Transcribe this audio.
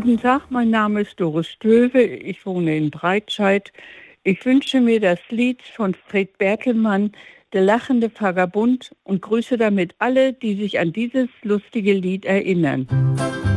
Guten Tag, mein Name ist Doris Stöwe, ich wohne in Breitscheid. Ich wünsche mir das Lied von Fred Berkelmann, Der lachende Vagabund, und grüße damit alle, die sich an dieses lustige Lied erinnern.